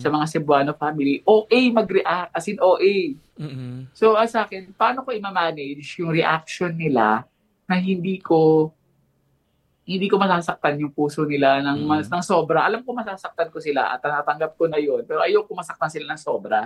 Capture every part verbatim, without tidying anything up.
sa mga Cebuano family, O A mag-react, as in O A. Mm-mm. So, as sa akin, paano ko i-manage yung reaction nila na hindi ko hindi ko masasaktan yung puso nila ng, mas, Mm-mm. ng sobra. Alam ko masasaktan ko sila at natanggap ko na yun, pero ayoko masaktan sila ng sobra.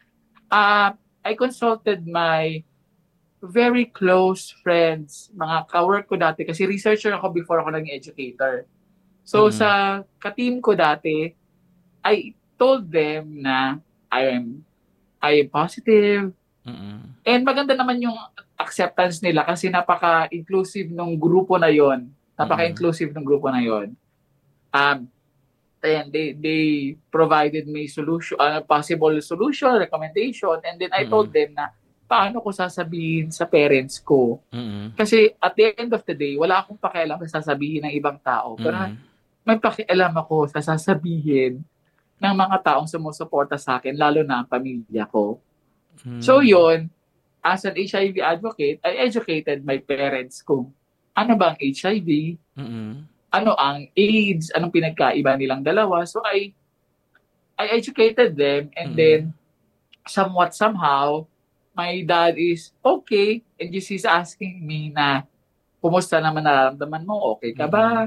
Uh, I consulted my very close friends, mga ka-work ko dati, kasi researcher ako before ako naging educator. So, Mm-mm. sa ka-team ko dati, I told them na I am, I am positive. Mm-mm. And maganda naman yung acceptance nila kasi napaka-inclusive ng grupo na yon. Napaka-inclusive ng grupo na yon. Um, and they, they provided me solution, uh, possible solution, recommendation, and then I told Mm-mm. them na paano ko sasabihin sa parents ko. Mm-mm. Kasi at the end of the day, wala akong pakialam sa sasabihin ng ibang tao. Pero Mm-mm. may pakialam ako sa sasabihin ng mga taong sumusuporta sa akin, lalo na ang pamilya ko. So yun, as an H I V advocate, I educated my parents kung ano ba ang H I V, Mm-mm. ano ang AIDS, anong pinagkaiba nilang dalawa. So I I educated them, and Mm-mm. then somewhat somehow, my dad is okay, and just he's asking me na, kumusta naman nararamdaman mo? Okay ka ba?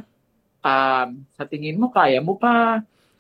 Um, sa tingin mo, kaya mo pa?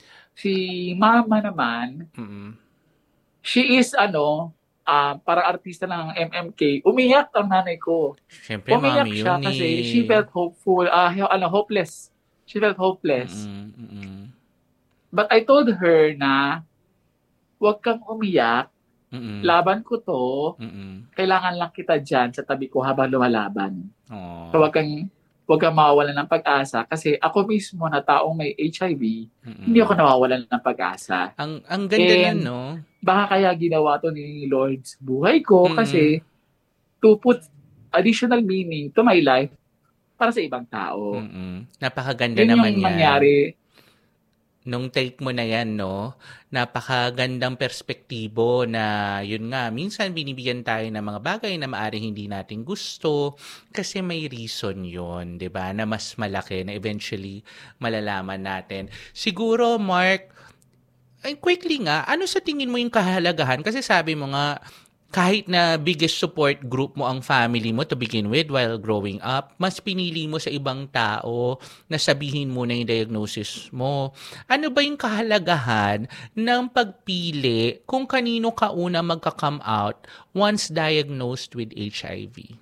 Si mama naman, Mm-mm. she is ano, uh, parang artista ng M M K. Umiyak ang nanay ko. Siyempre, Umiyak mami siya yun kasi she eh. felt hopeful, uh, ano, hopeless. She felt hopeless. Mm-mm. Mm-mm. But I told her na, huwag kang umiyak, Mm-mm. laban ko to, Mm-mm. kailangan lang kita dyan sa tabi ko habang lumalaban. Aww. So huwag kang, huwag kang mawawalan ng pag-asa kasi ako mismo na taong may H I V, Mm-mm. hindi ako nawawalan ng pag-asa. Ang, ang ganda And na, no? baka kaya ginawa to ni Lord sa buhay ko Mm-mm. kasi to put additional meaning to my life para sa ibang tao. Mm-mm. Napakaganda Yun naman yung yan. mangyari. Nung take mo na yan, no? Napakagandang perspektibo na yun nga, minsan binibigyan tayo ng mga bagay na maaring hindi natin gusto kasi may reason yun, di ba? Na mas malaki na eventually malalaman natin. Siguro, Mark, ay, quickly nga, ano sa tingin mo yung kahalagahan? Kasi sabi mo nga, kahit na biggest support group mo ang family mo to begin with while growing up, mas pinili mo sa ibang tao na sabihin mo na yung diagnosis mo. Ano ba yung kahalagahan ng pagpili kung kanino ka una magka-come out once diagnosed with H I V?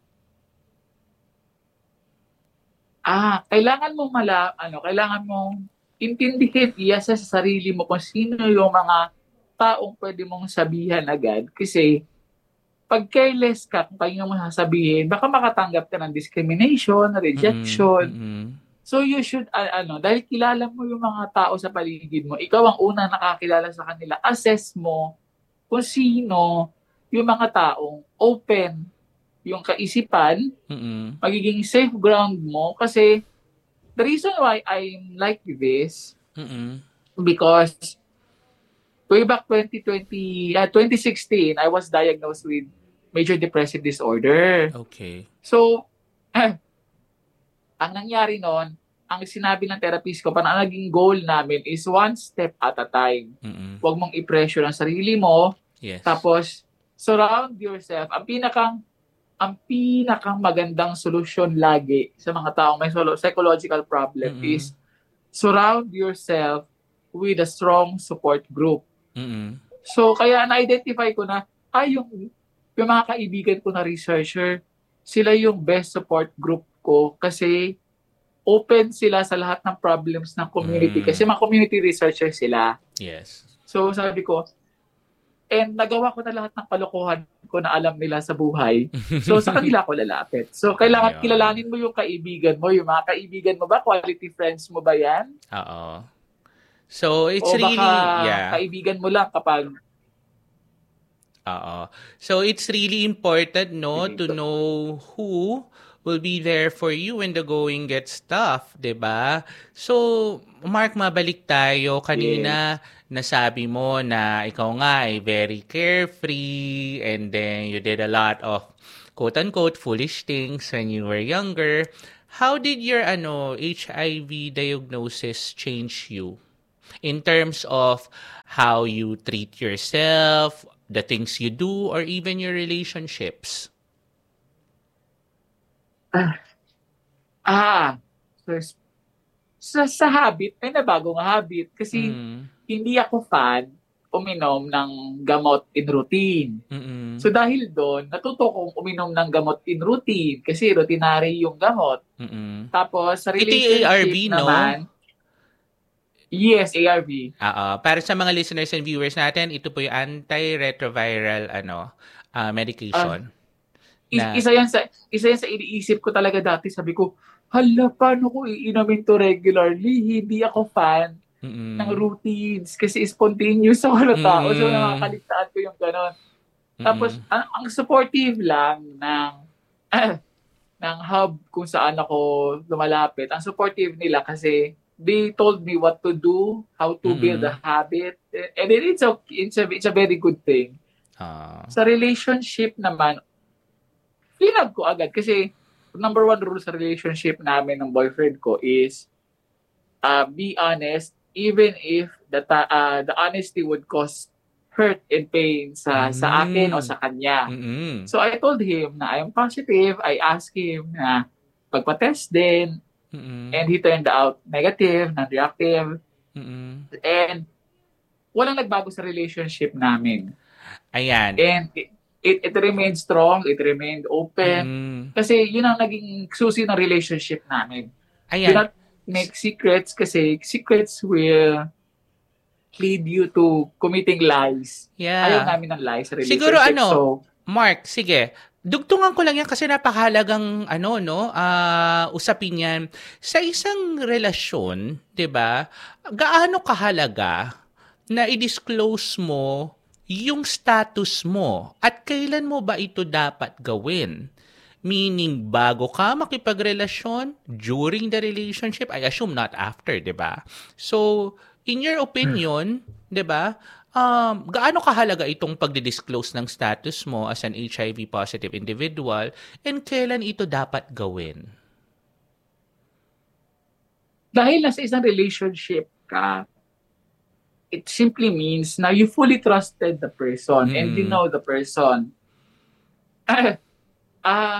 Ah, kailangan mong mala, ano, kailangan mong intindihin, iasa sa sarili mo kung sino yung mga taong pwede mong sabihan agad. Kasi pag careless ka kung kanino mo sasabihin, baka makatanggap ka ng discrimination, rejection. Mm-mm. So you should, uh, ano, dahil kilala mo yung mga tao sa paligid mo, ikaw ang unang nakakilala sa kanila, assess mo kung sino yung mga taong open yung kaisipan, Mm-mm. magiging safe ground mo. Kasi the reason why I'm like this, Mm-mm. because way back twenty twenty, uh, twenty sixteen, I was diagnosed with major depressive disorder. Okay. So, eh, ang nangyari noon, ang sinabi ng therapist ko, parang ang naging goal namin is one step at a time. Mm-mm. Huwag mong i-pressure ang sarili mo. Yes. Tapos, surround yourself. Ang pinakang ang pinakang magandang solusyon lagi sa mga taong may psychological problem Mm-mm. is surround yourself with a strong support group. Mm-mm. So, kaya na-identify ko na, ay, yung, yung mga kaibigan ko na researcher, sila yung best support group ko kasi open sila sa lahat ng problems ng community. Mm. Kasi mga community researcher sila. Yes. So, sabi ko, and nagawa ko na lahat ng kalokohan ko na alam nila sa buhay. So, sa kanila ko lalapit. So, kailangan Ayun. kilalanin mo yung kaibigan mo. Yung mga kaibigan mo ba? Quality friends mo ba yan? Oo. So, it's o really, baka yeah. kaibigan mo lang kapag Oo. So, it's really important, no, to know who will be there for you when the going gets tough, 'di ba? So, Mark, mabalik tayo kanina. Yes. Nasabi mo na ikaw nga ay very carefree and then you did a lot of quote-unquote foolish things when you were younger. How did your ano H I V diagnosis change you? In terms of how you treat yourself, the things you do, or even your relationships? Ah, ah so, sa, sa habit, may nabagong habit. Kasi Mm. hindi ako fan uminom ng gamot in routine. Mm-mm. So dahil doon, natuto kong uminom ng gamot in routine kasi routinary yung gamot. Mm-mm. Tapos sa Ito yung relationship A R V, no? naman, yes, A R V. Oo. Para sa mga listeners and viewers natin, ito po yung antiretroviral ano, uh, medication. Uh, na... Isa yan sa isa yan sa iniisip ko talaga dati. Sabi ko, hala, paano ko iinumin to regularly? Hindi ako fan Mm-mm. ng routines kasi spontaneous ako na tao. So nakakaligtaan ko yung ganon. Mm-mm. Tapos, ang, ang supportive lang ng ah, ng hub kung saan ako lumalapit. Ang supportive nila kasi they told me what to do, how to Mm-mm. build a habit. And it's a, it's a, it's a very good thing. Uh. Sa relationship naman, pinag ko agad kasi number one rule sa relationship namin ng boyfriend ko is uh, be honest even if the, uh, the honesty would cause hurt and pain sa mm. sa akin o sa kanya. Mm-hmm. So I told him na I am positive. I asked him na pagpa-test din. Mm-hmm. And he turned out negative, non-reactive. Mm-hmm. And walang nagbago sa relationship namin. Ayan. And it, it, it remained strong. It remained open. Mm-hmm. Kasi yun ang naging susi ng relationship namin. Ayan. Do not make secrets kasi secrets will lead you to committing lies. Yeah. Ayaw namin ng lies sa relationship. Siguro ano, so, Mark, sige. Dugtungan ko lang yan kasi napakahalagang ano no, uh, usapin yan. Sa isang relasyon, 'di ba? Gaano kahalaga na i-disclose mo yung status mo at kailan mo ba ito dapat gawin? Meaning, bago ka makipagrelasyon, during the relationship, I assume not after, di ba? So, in your opinion, di ba, um, gaano kahalaga itong pagdidisclose ng status mo as an H I V-positive individual and kailan ito dapat gawin? Dahil nasa isang relationship ka, it simply means na you fully trusted the person mm. and you know the person. Ah, uh,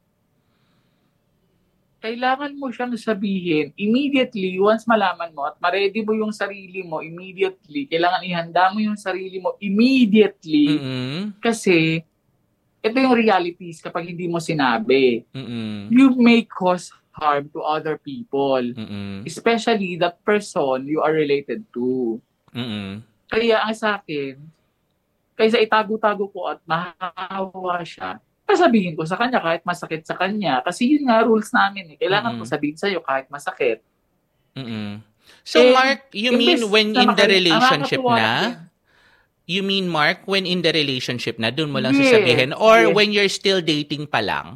kailangan mo siyang sabihin immediately once malaman mo at ma-ready mo yung sarili mo immediately. Kailangan ihanda mo yung sarili mo immediately. Mm-hmm. Kasi ito yung realities kapag hindi mo sinabi. Mm-hmm. You may cause harm to other people. Mm-hmm. Especially that person you are related to. Mm-hmm. Kaya ang sa akin, kaysa itago-tago ko at mahahawa siya, sabihin ko sa kanya kahit masakit sa kanya. Kasi yun nga rules namin. Eh. Kailangan mm-hmm. ko sabihin sa'yo kahit masakit. Mm-hmm. So, and, Mark, you mean when in the relationship na? You mean, Mark, when in the relationship na, dun mo lang yes, sasabihin? Or yes. when you're still dating pa lang?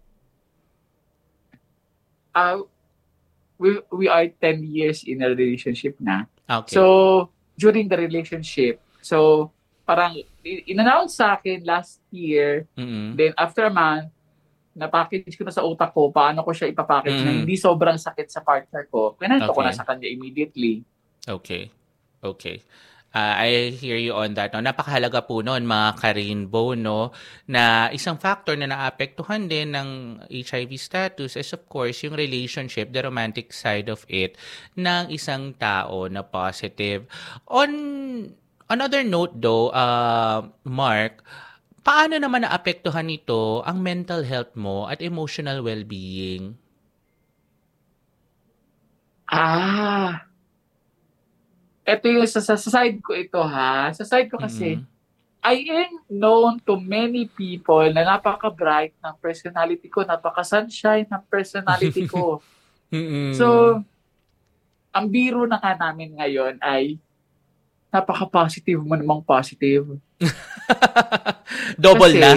Uh, we, we are ten years in a relationship na. Okay. So, during the relationship, so, parang in-announce sa akin last year, mm-hmm. then after a month, na-package ko na sa utak ko paano ko siya ipapackage mm-hmm. na hindi sobrang sakit sa partner ko. Pinanto okay. ko na sa kanya immediately. Okay. Okay. Uh, I hear you on that. No? Napakahalaga po noon, mga ka-rainbow, no? Na isang factor na naapektuhan din ng H I V status is of course yung relationship, the romantic side of it, ng isang tao na positive. On another note though, uh, Mark, paano naman naapektuhan nito ang mental health mo at emotional well-being? Ah, ito yung sa, sa side ko ito ha. Sa side ko kasi, mm-hmm. I am known to many people na napaka-bright ng personality ko, napaka-sunshine ng personality ko. mm-hmm. So, ang biro na ka namin ngayon ay napaka-positive mo namang positive. Double kasi, na?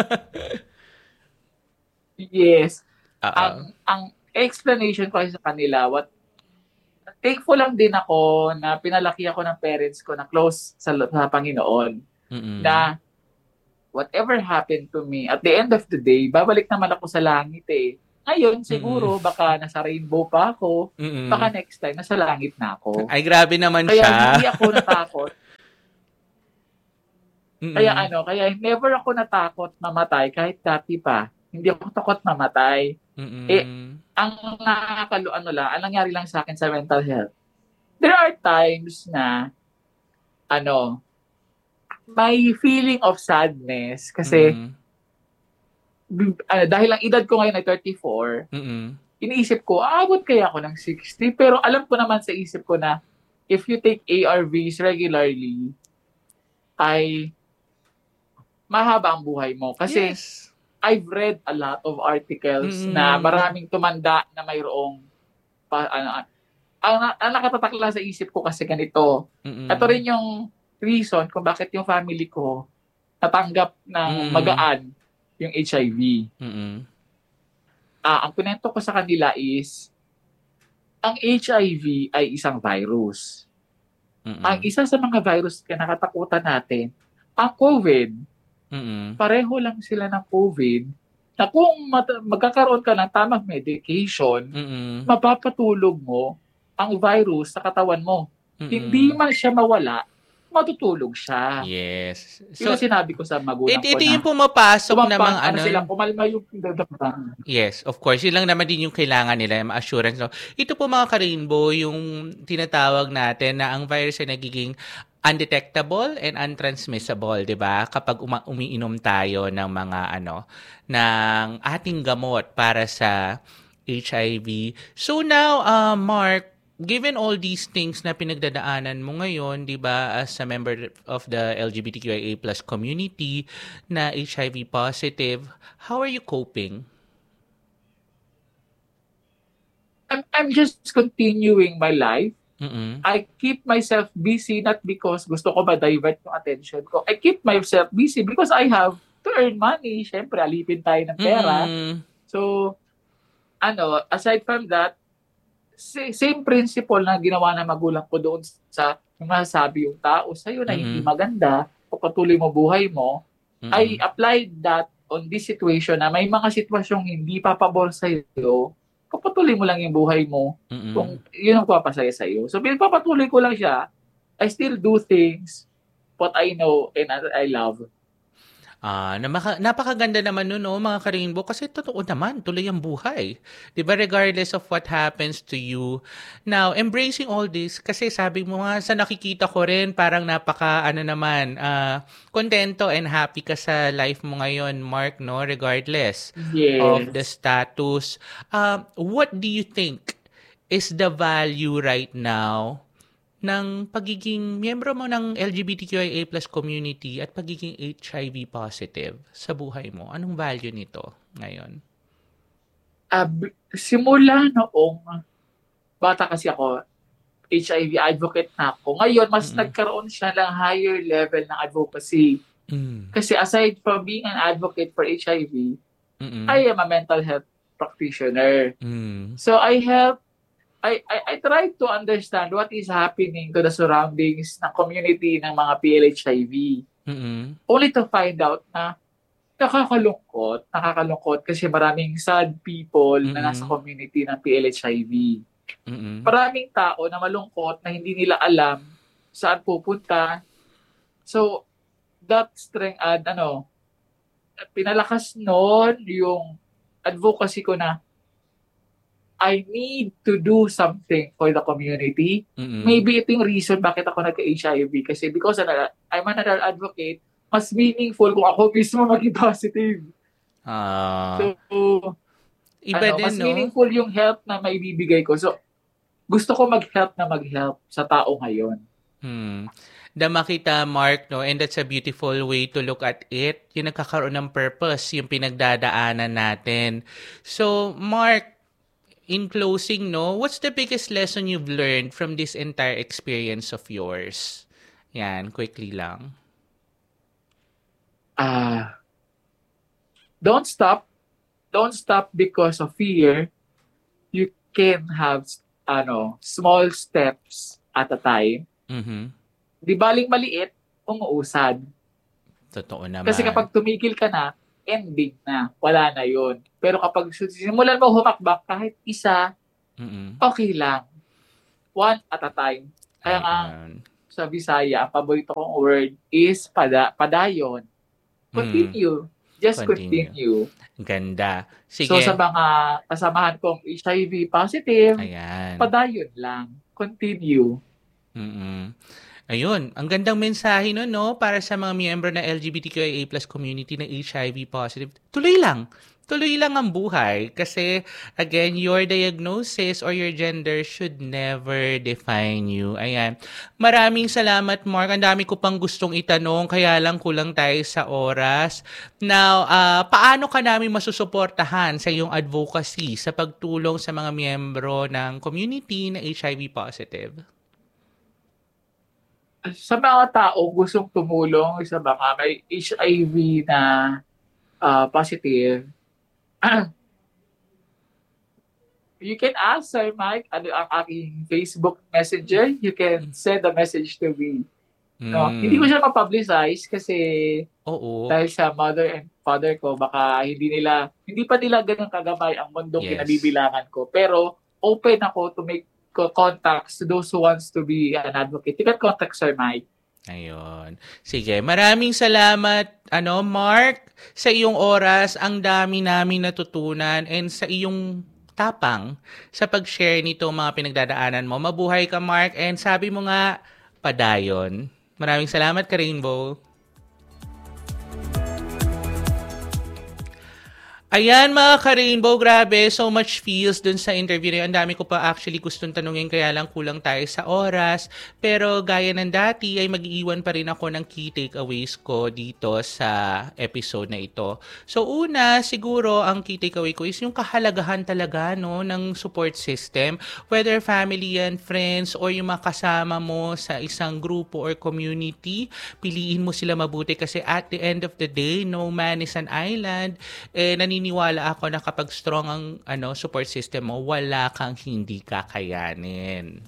Yes. Ang, ang explanation ko sa kanila, what thankful lang din ako na pinalaki ako ng parents ko na close sa, sa Panginoon. Mm-hmm. Na whatever happened to me, at the end of the day, babalik naman ako sa langit eh. Ngayon, Mm-mm. siguro, baka nasa rainbow pa ako. Mm-mm. Baka next time, nasa langit na ako. Ay, grabe naman Kaya siya. hindi ako natakot. Kaya Mm-mm. ano, kaya never ako natakot mamatay kahit dati pa. Hindi ako takot mamatay. Eh, Mm-mm. ang nakakalo, ano lang, ang nangyari lang sa akin sa mental health, there are times na, ano, may feeling of sadness kasi Mm-mm. b- ano, dahil ang edad ko ngayon ay thirty-four, Mm-mm. iniisip ko, aabot kaya ako ng sixty? Pero alam ko naman sa isip ko na if you take A R Vs regularly, ay mahaba ang buhay mo. Kasi Yes. I've read a lot of articles na Mm-mm. maraming tumanda na mayroong pa, ano, ang, ang nakatatak lang sa isip ko kasi ganito. Ito Mm-mm. rin yung reason kung bakit yung family ko natanggap ng Mm-mm. magaan yung H I V. Mm-mm. Ah, ang kunento ko sa kanila is, ang H I V ay isang virus. Ang Mm-mm. isa sa mga virus na nakatakutan natin, ang COVID. Mm-mm. Pareho lang sila ng COVID na kung mat- magkakaroon ka ng tamang medication, Mm-mm. mapapatulog mo ang virus sa katawan mo. Hindi Mm-mm. man siya mawala, matutulog siya. Yes. Yun So, ang sinabi ko sa magulang ito, ko ito yung na pumapasok na kumampan, mga ano ano, sila, kumalma yung dadamdam. yes, of course. Yun lang naman din yung kailangan nila, yung assurance. No? Ito po mga ka-rainbow, yung tinatawag natin na ang virus ay nagiging undetectable and untransmissible, 'di ba? Kapag uma- umiinom tayo ng mga ano, ng ating gamot para sa H I V. So now, uh, Mark, given all these things na pinagdadaanan mo ngayon, 'di ba, as a member of the L G B T Q I A plus community na H I V positive, how are you coping? I'm, I'm just continuing my life. Mm. I keep myself busy not because gusto ko ma-divert yung attention ko. I keep myself busy because I have to earn money. Siyempre, alipin tayo ng pera. Mm. So, ano, aside from that, si- same principle na ginawa ng magulang ko doon sa yung nasabi yung tao sa'yo na hindi Mm. maganda, pagpatuloy mo buhay mo, I Mm. applied that on this situation na may mga sitwasyong hindi papabor sa'yo, pagpatuloy mo lang yung buhay mo kung Mm. yun ang papasaya sa'yo. So, pinagpapatuloy ko lang siya. I still do things what I know and I love. Ah, na maka, napakaganda naman nun, no, mga ka-rainbow, kasi totoo naman, tuloy ang buhay. 'Di ba, regardless of what happens to you. Now, embracing all this, kasi sabi mo nga, sa nakikita ko rin, parang napaka, ano naman, ah, kontento and happy ka sa life mo ngayon, Mark, no, regardless of the Yes. status. Um, what do you think is the value right now ng pagiging miyembro mo ng L G B T Q I A plus community at pagiging H I V positive sa buhay mo? Anong value nito ngayon? Uh, simula noong bata kasi ako, H I V advocate na ako. Ngayon, mas Mm-mm. nagkaroon siya ng higher level ng advocacy. Mm. Kasi aside from being an advocate for H I V, Mm-mm. I am a mental health practitioner. Mm. So I help, I, I, I try to understand what is happening to the surroundings ng community ng mga P L H I V. Mm-mm. Only to find out na nakakalungkot, nakakalungkot kasi maraming sad people Mm-mm. na nasa community ng P L H I V. Mm-mm. Maraming tao na malungkot na hindi nila alam saan pupunta. So, that strength, uh, ano, pinalakas noon yung advocacy ko na I need to do something for the community. Mm-mm. Maybe ito yung reason bakit ako nagka-H I V. Kasi because I'm an advocate, mas meaningful kung ako mismo maging positive. Ah, So, iba ano, din, mas no? meaningful yung help na maibibigay ko. So, gusto ko mag-help na mag-help sa tao ngayon. Hmm. Dama kita, Mark, no? And that's a beautiful way to look at it. Yung nagkakaroon ng purpose, yung pinagdadaanan natin. So, Mark, in closing, no, what's the biggest lesson you've learned from this entire experience of yours? Yan, quickly lang. Ah, uh, don't stop. Don't stop because of fear. You can have ano, small steps at a time. Mm-hmm. Di baling maliit, umuusad. Totoo naman. Kasi kapag tumigil ka na, ending na. Wala na yun. Pero kapag simulan mo humakbang kahit isa, Mm-mm. okay lang. One at a time. Kaya nga, Ayan. sa Bisaya, ang paborito kong word is pada, padayon. Continue. Just Continue. continue. Ganda. Sige. So sa mga kasamahan kong H I V positive, Ayan. padayon lang. Continue. Mm-mm. Ayun, ang gandang mensahe nun, no? Para sa mga miyembro ng L G B T Q I A plus community na H I V positive. Tuloy lang. Tuloy lang ang buhay. Kasi, again, your diagnosis or your gender should never define you. Ayan. Maraming salamat, Mark. Ang dami ko pang gustong itanong, kaya lang kulang tayo sa oras. Now, uh, paano ka namin masusuportahan sa iyong advocacy sa pagtulong sa mga miyembro ng community na H I V positive? Sa mga tao gustong tumulong sa mga may H I V na uh, positive, you can ask Sir Mike, ano ang aking Facebook Messenger, you can send a message to me. Mm. No? Hindi ko siya ma-publicize kasi Oo. dahil sa mother and father ko, baka hindi nila, hindi pa nila ganun kagamay ang mundong Yes. kinabibilangan ko. Pero open ako to make contacts to those who wants to be an advocate. You can contact Sir Mike. Ayun. Sige, maraming salamat, ano, Mark, sa iyong oras. Ang dami namin natutunan and sa iyong tapang sa pag-share nito mga pinagdadaanan mo. Mabuhay ka, Mark, and sabi mo nga, padayon. Maraming salamat ka, Rainbow. Ayan mga ka-Rainbow, grabe, so much feels dun sa interview na yun. Ang dami ko pa actually gustong tanungin, kaya lang kulang tayo sa oras. Pero gaya ng dati ay mag-iiwan pa rin ako ng key takeaways ko dito sa episode na ito. So una, siguro ang key takeaway ko is yung kahalagahan talaga no, ng support system. Whether family and friends or yung mga kasama mo sa isang grupo or community, piliin mo sila mabuti kasi at the end of the day, no man is an island. Eh, naniniwala ako na kapag strong ang ano, support system mo, wala kang hindi kakayanin.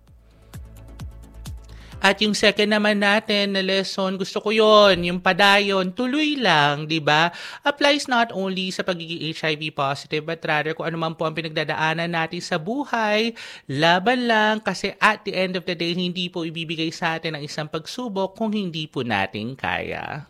At yung second naman natin na lesson, gusto ko yon, yung padayon, tuloy lang, di ba? Applies not only sa pagiging H I V positive, but rather kung ano man po ang pinagdadaanan natin sa buhay, laban lang kasi at the end of the day, hindi po ibibigay sa atin ang isang pagsubok kung hindi po natin kaya.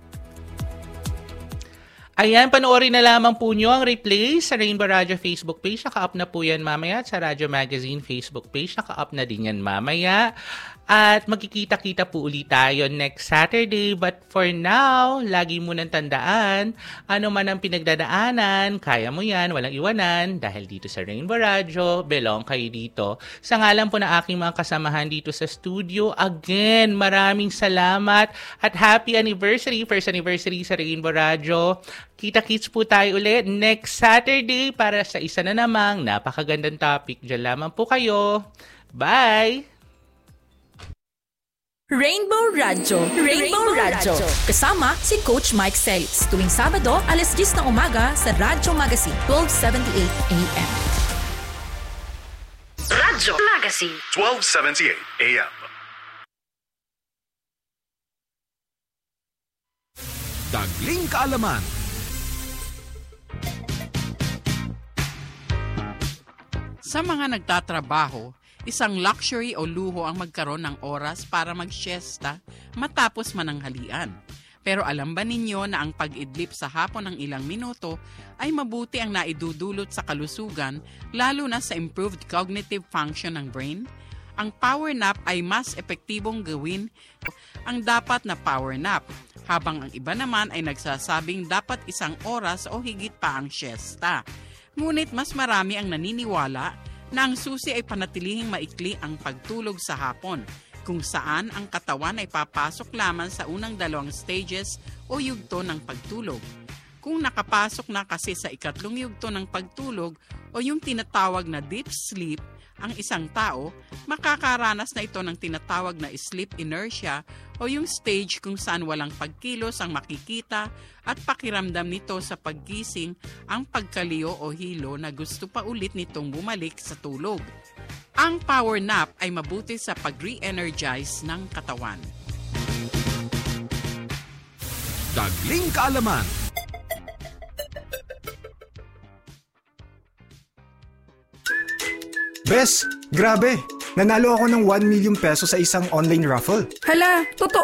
Ayan, panoorin na lamang po nyo ang replay sa Rainbow Radio Facebook page. Naka-up na po yan mamaya. At sa Radyo Magazine Facebook page, naka-up na din yan mamaya. At magkikita-kita po ulit tayo next Saturday. But for now, lagi mo nang tandaan, ano man ang pinagdadaanan, kaya mo yan, walang iwanan. Dahil dito sa Rainbow Radio, belong kayo dito. Sa ngalan po ng aking mga kasamahan dito sa studio, again, maraming salamat at happy anniversary, first anniversary sa Rainbow Radio. Kita-kits po tayo ulit next Saturday para sa isa na namang napakagandang topic. Diyan lamang po kayo. Bye! Rainbow Radio. Rainbow, Rainbow Radio. Kasama si Coach Mike Celis. Tuwing Sabado, alas diyes ng umaga sa Radyo Magazine, twelve seventy-eight A M. Radyo Magazine, twelve seventy-eight A M. Dagling Kaalaman. Sa mga nagtatrabaho, isang luxury o luho ang magkaroon ng oras para mag-siesta matapos mananghalian. Pero alam ba ninyo na ang pag-idlip sa hapon ng ilang minuto ay mabuti ang naidudulot sa kalusugan, lalo na sa improved cognitive function ng brain? Ang power nap ay mas epektibong gawin ang dapat na power nap, habang ang iba naman ay nagsasabing dapat isang oras o higit pa ang siesta. Ngunit mas marami ang naniniwala na ang susi ay panatilihing maikli ang pagtulog sa hapon, kung saan ang katawan ay papasok lamang sa unang dalawang stages o yugto ng pagtulog. Kung nakapasok na kasi sa ikatlong yugto ng pagtulog o yung tinatawag na deep sleep, ang isang tao, makakaranas na ito ng tinatawag na sleep inertia o yung stage kung saan walang pagkilos ang makikita at pakiramdam nito sa paggising ang pagkaliyo o hilo na gusto pa ulit nitong bumalik sa tulog. Ang power nap ay mabuti sa pag-re-energize ng katawan. Dagling Kaalaman. Bes, grabe! Nanalo ako ng one million pesos sa isang online raffle. Hala, totoo